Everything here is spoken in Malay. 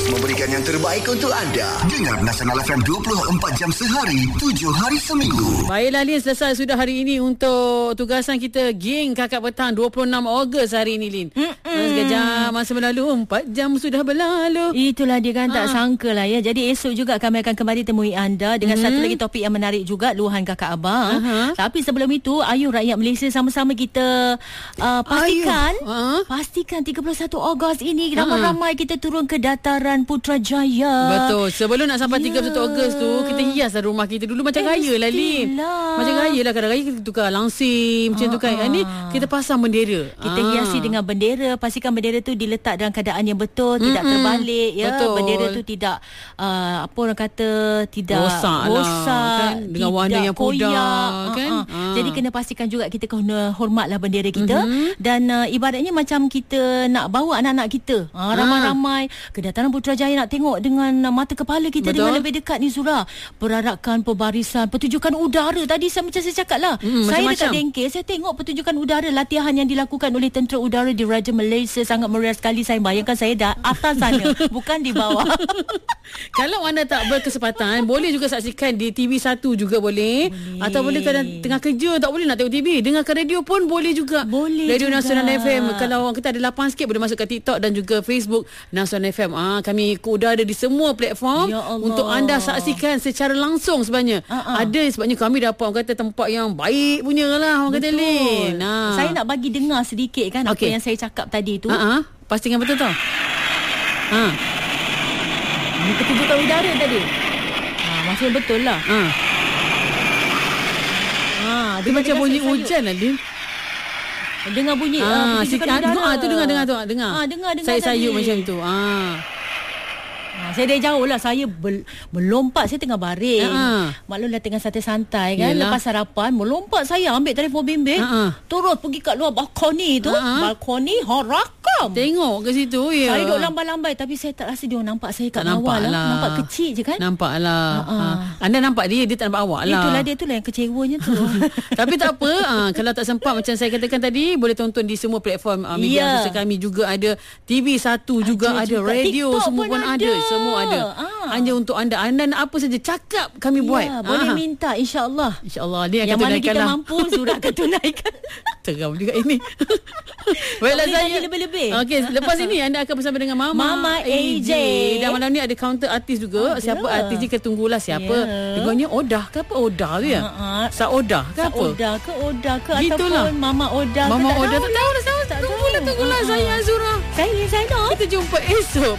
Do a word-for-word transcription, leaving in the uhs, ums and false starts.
terus memberikan yang terbaik untuk anda. Dengar Nasional F M dua puluh empat jam sehari, tujuh hari seminggu. Baiklah Lin, selesai sudah hari ini untuk tugasan kita Geng Kakak Petang dua puluh enam Ogos hari ini Lin. Sekejap masa berlalu, empat jam sudah berlalu. Itulah dia kan, tak Ha. sangka lah ya. Jadi esok juga kami akan kembali temui anda dengan hmm. satu lagi topik yang menarik juga, luahan kakak abang. Aha. Tapi sebelum itu, ayo rakyat Malaysia sama-sama kita uh, pastikan Ayuh. Ha? pastikan tiga puluh satu Ogos ini ramai-ramai kita turun ke dataran Putrajaya. Betul. Sebelum nak sampai Ya. tiga puluh satu Ogos tu, kita hiaslah rumah kita dulu macam Eh, raya lah Lin. mestilah. Macam raya lah, kadang raya kita tukar langsir macam tu kan. Ah, Ini ah. kita pasang bendera. Kita Ah. hiasi dengan bendera. Pastikan bendera tu diletak dalam keadaan yang betul, tidak Mm-mm. terbalik ya. Betul. Bendera tu tidak uh, apa orang kata, tidak Rosak lah, rosak, kan? Dengan warna tidak yang pudar, koyak. kan? Uh-uh. Ah. Jadi kena pastikan juga kita kena hormatlah bendera kita. Mhm. Dan uh, ibaratnya macam kita nak bawa anak-anak kita uh, ramai-ramai ke dataran Putrajaya, nak tengok dengan uh, mata kepala kita. Betul. Dengan lebih dekat ni Zura. Perarakan, pembarisan, pertunjukan udara. Tadi saya macam saya cakap lah, Mm, saya macam-macam. dekat Dengke, saya tengok pertunjukan udara, latihan yang dilakukan oleh tentera udara di Raja Malaysia sangat meriah sekali. Saya bayangkan saya dah atas sana, bukan di bawah. Kalau anda tak berkesempatan, boleh juga saksikan di T V satu juga boleh. Boleh. Atau boleh kadang tengah kerja tak boleh nak tengok T V, dengarkan radio pun boleh juga. Boleh Radio juga. Nasional F M. Kalau orang kita ada lapan sikit, boleh masuk ke TikTok dan juga Facebook Nasional F M. Ah, kami ikut ada di semua platform Ya Allah. untuk anda saksikan secara langsung sebenarnya. Uh-uh. Ada sebabnya kami dapat orang kata tempat yang baik punya lah orang kata Lin. Nah. Saya nak bagi dengar sedikit kan Okey. apa yang saya cakap tadi tu. Ha, pastikan betul tau. Ha. Ini pertunjukan udara tadi. Ha, maksudnya betul lah. Ha. Ha, Dia macam bunyi hujan lah Lin. Dengar bunyi uh, Ah, si pertunjukan udara. ah, tu dengar dengar tu, dengar. Ah, dengar dengar Saya tadi. sayup macam tu. Ah. Ha, saya dari jauh lah. Saya bel- melompat. Saya tengah baring. Ha. Maklumlah tengah santai-santai kan. Yelah. Lepas sarapan, melompat saya ambil telefon bimbit. Ha. Terus pergi kat luar balkoni tu. Ha. Balkoni harakam. Tengok ke situ ya. Saya duduk lambai-lambai, tapi saya tak rasa dia nampak saya kat Tak bawah nampak lah. lah. Nampak kecil je kan. Nampak lah. Ha, Ha. ha. Anda nampak dia, dia tak nampak awak lah. Itulah dia, itulah yang kecewanya tu. Tapi tak apa, ha, kalau tak sempat macam saya katakan tadi, boleh tonton di semua platform ha, media Ya. sosial kami juga ada. T V satu juga Ada ada, juga. radio TikTok semua pun pun ada. ada. Semua ada. Ah. Hanya untuk anda. Anda nak apa saja cakap kami buat. Ya, boleh Ha. minta insya-Allah. InsyaAllah dia akan Yang mana tunaikan kita lah. mampu, Zura akan tunaikan. Teram juga ini. Baiklah boleh saya nyanyi lebih-lebih. Okey, lepas ini anda akan bersama dengan Mama, Mama A J. Dan malam ni ada counter artis juga. Ada. Siapa artis ni kita tunggulah siapa. Ya. Dengarnya Odah ke apa Odah tu ya? Ha, ha. Saodah ke apa? Oda ke Oda ke Gitulah. ataupun Mama Oda ke, Mama tak Odah tahu tak tahu dah tahu. Tak Tunggulah tahu. tunggulah Ha, ha. saya Azura. Saya Zainal. Kita jumpa esok.